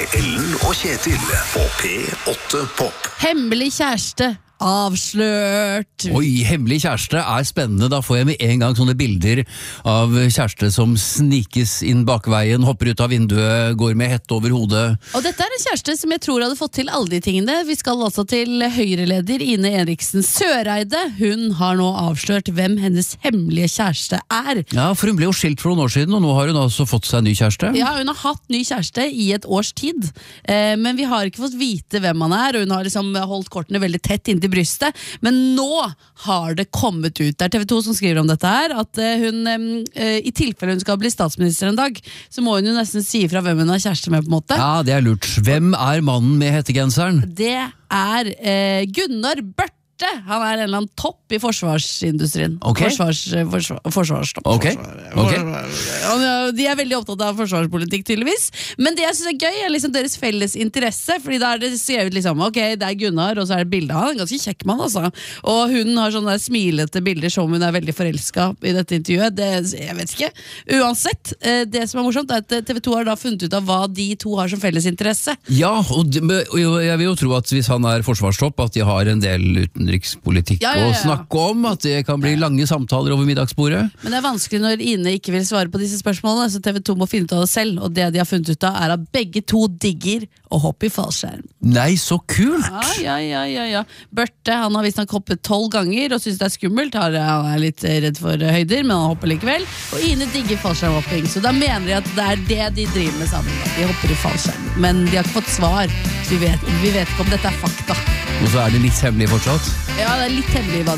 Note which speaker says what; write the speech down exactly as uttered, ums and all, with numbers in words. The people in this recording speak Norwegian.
Speaker 1: med Ellen og Kjetil på P åtte Pop.
Speaker 2: Hemmelig kjæreste avslørt.
Speaker 3: Oi, hemmelig kjæreste er spennende. Da får jeg med en gang sånne bilder av kjæreste som snikes inn bakveien, hopper ut av vinduet, går med hette over hodet.
Speaker 2: Og dette er en kjæreste som jeg tror hadde fått til alle de tingene. Vi skal altså til Høyre-leder Ine Eriksen Søreide. Hun har nå avslørt hvem hennes hemmelige kjæreste er.
Speaker 3: Ja, for hun ble jo skilt for noen år siden, og nå har hun altså fått seg en ny kjæreste.
Speaker 2: Ja, hun har hatt ny kjæreste i et års tid, eh, men vi har ikke fått vite hvem han er, og hun har liksom holdt kortene veldig tett inntil brystet, men nå har det kommet ut. Det er T V to som skriver om dette her, at hun, eh, i tilfelle hun skal bli statsminister en dag, så må hun jo nesten si fra hvem hun har kjæreste med, på en måte.
Speaker 3: Ja, det er lurt. Hvem er mannen med hettegenseren?
Speaker 2: Det er eh, Gunnar Børte. Han er en eller annen topp i forsvarsindustrien.
Speaker 3: Ok.
Speaker 2: Forsvars, forsvar, forsvarstopp.
Speaker 3: Ok. Ok.
Speaker 2: Forsvar. De er veldig opptatt av forsvarspolitikk, tydeligvis. Men det jeg synes er gøy, er liksom deres felles interesse. Fordi da er det skrevet liksom, ok, det er Gunnar, og så er det bildet. Han er en ganske kjekk mann, altså. Og hun har sånne der smilete bilder som hun er veldig forelsket i dette intervjuet. Det, jeg vet ikke. Uansett, det som er morsomt er at T V to har da funnet ut av hva de to har som felles interesse.
Speaker 3: Ja, og de- og jeg vil jo tro at hvis han er forsvarstopp, at de har en del utenrikspolitikk
Speaker 2: Ja, ja, ja.
Speaker 3: å snakke om, at det kan bli lange samtaler over middagsbordet.
Speaker 2: Men det er vanskelig når Ine ikke vil svare på disse spørsmålene, så T V to må finne ut av det selv, og det de har funnet ut av er at begge to digger å hoppe i fallskjerm.
Speaker 3: Nei, så kult!
Speaker 2: Ja, ja, ja, ja, ja. Børte, han har visst nok hoppet tolv ganger og synes det er skummelt. Han er litt redd for høyder, men han hopper likevel. Og Ine digger fallskjermhopping, så da mener de at det er det de driver med sammen. De hopper i fallskjerm, men de har ikke fått svar, så vi vet, vi vet ikke om dette er fakta.
Speaker 3: Og så er det litt hemmelig fortsatt.
Speaker 2: Ja, det er litt hemmelig hva